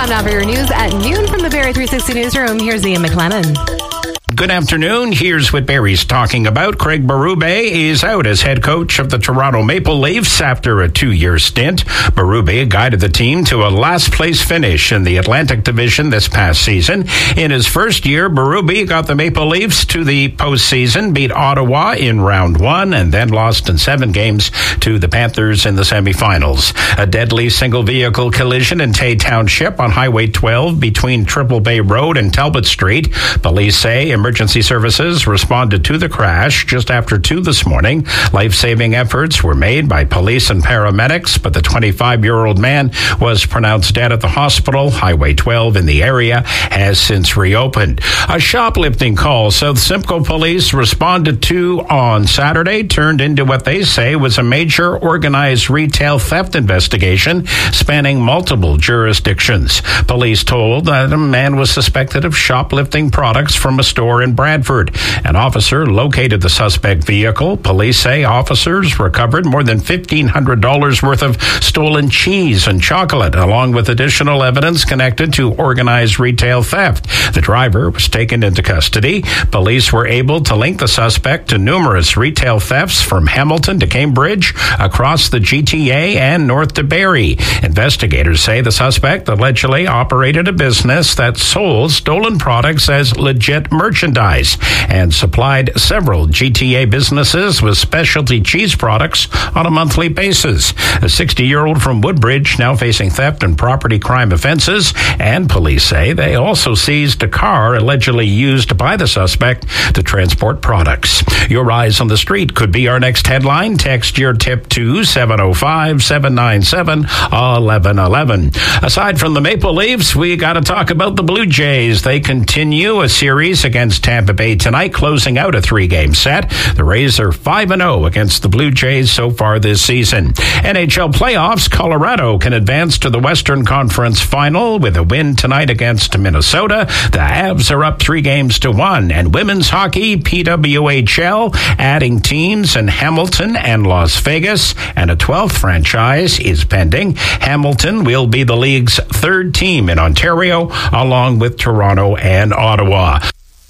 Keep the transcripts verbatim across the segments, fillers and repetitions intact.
Now for your news at noon from the Barrie three sixty Newsroom, here's Ian McLennan. Good afternoon. Here's what Barrie's talking about. Craig Berube is out as head coach of the Toronto Maple Leafs after a two-year stint. Berube guided the team to a last-place finish in the Atlantic Division this past season. In his first year, Berube got the Maple Leafs to the postseason, beat Ottawa in round one, and then lost in seven games to the Panthers in the semifinals. A deadly single-vehicle collision in Tay Township on Highway twelve between Triple Bay Road and Talbot Street. Police say emergency services responded to the crash just after two this morning. Life-saving efforts were made by police and paramedics, but the twenty-five-year-old man was pronounced dead at the hospital. Highway twelve in the area has since reopened. A shoplifting call South Simcoe police responded to on Saturday turned into what they say was a major organized retail theft investigation spanning multiple jurisdictions. Police told that a man was suspected of shoplifting products from a store in Bradford. An officer located the suspect vehicle. Police say officers recovered more than fifteen hundred dollars worth of stolen cheese and chocolate, along with additional evidence connected to organized retail theft. The driver was taken into custody. Police were able to link the suspect to numerous retail thefts from Hamilton to Cambridge, across the G T A and north to Barrie. Investigators say the suspect allegedly operated a business that sold stolen products as legit merchandise and supplied several G T A businesses with specialty cheese products on a monthly basis. A sixty-year-old from Woodbridge now facing theft and property crime offenses, and police say they also seized a car allegedly used by the suspect to transport products. Your eyes on the street could be our next headline. Text your tip to seven oh five, seven nine seven, one one one one. Aside from the Maple Leafs, we got to talk about the Blue Jays. They continue a series against Tampa Bay tonight, closing out a three-game set. The Rays are five and oh against the Blue Jays so far this season. N H L playoffs, Colorado can advance to the Western Conference Final with a win tonight against Minnesota. The Avs are up three games to one. And women's hockey, P W H L, adding teams in Hamilton and Las Vegas, and a twelfth franchise is pending. Hamilton will be the league's third team in Ontario, along with Toronto and Ottawa.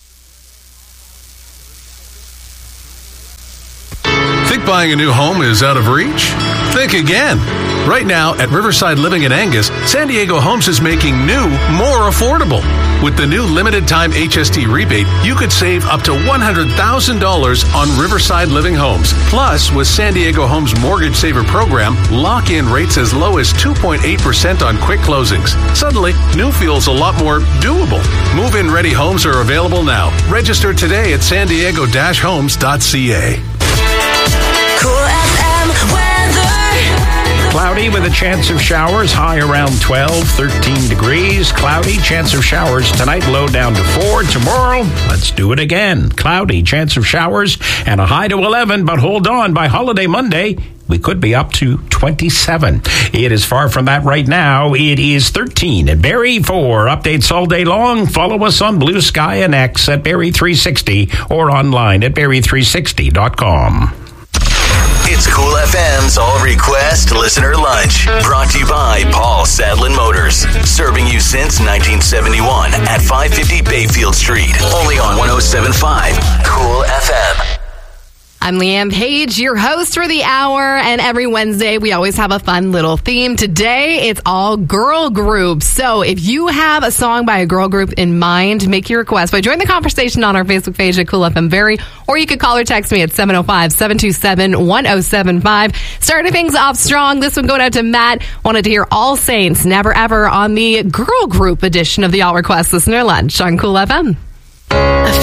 Think buying a new home is out of reach? Think again. Right now at Riverside Living in Angus, San Diego Homes is making new more affordable. With the new limited time H S T rebate, you could save up to one hundred thousand dollars on Riverside Living Homes. Plus, with San Diego Homes Mortgage Saver program, lock in rates as low as two point eight percent on quick closings. Suddenly, new feels a lot more doable. Move-in ready homes are available now. Register today at san diego dash homes dot c a. Cool F M weather. Cloudy with a chance of showers, high around twelve, thirteen degrees. Cloudy, chance of showers tonight, low down to four. Tomorrow, let's do it again. Cloudy, chance of showers, and a high to eleven. But hold on, by holiday Monday, we could be up to twenty-seven. It is far from that right now. It is thirteen at Barrie. For updates all day long, follow us on Blue Sky and X at Barrie three sixty or online at barrie three sixty dot com. It's Cool F M's All Request Listener Lunch. Brought to you by Paul Sadlin Motors. Serving you since nineteen seventy-one at five fifty Bayfield Street. Only on one oh seven point five Cool F M. I'm Leanne Page, your host for the hour, and every Wednesday we always have a fun little theme. Today, it's all girl groups. So if you have a song by a girl group in mind, make your request by joining the conversation on our Facebook page at Cool F M Barrie, or you could call or text me at seven oh five, seven two seven, one oh seven five. Starting things off strong, this one going out to Matt. Wanted to hear All Saints, Never Ever on the girl group edition of the All Request Listener Lunch on Cool F M.